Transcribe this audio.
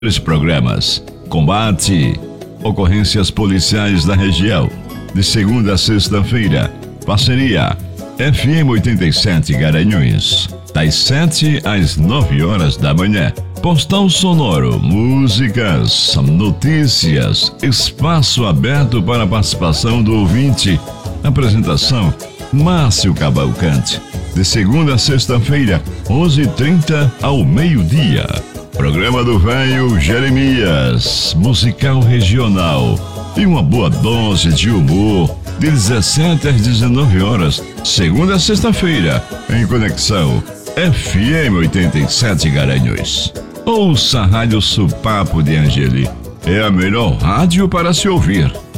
Os programas: combate, ocorrências policiais da região, de segunda a sexta-feira. Parceria FM 87 Garanhuns, das 7 às 9 horas da manhã. Postal sonoro, músicas, notícias, espaço aberto para a participação do ouvinte. Apresentação: Márcio Cavalcante. De segunda a sexta-feira, 11h30 ao meio-dia. Programa do Velho Jeremias, musical regional e uma boa dose de humor, de 17 às 19 horas, segunda a sexta-feira, em conexão FM 87 Garanhuns. Ouça a Rádio Supapo de Angeli, é a melhor rádio para se ouvir.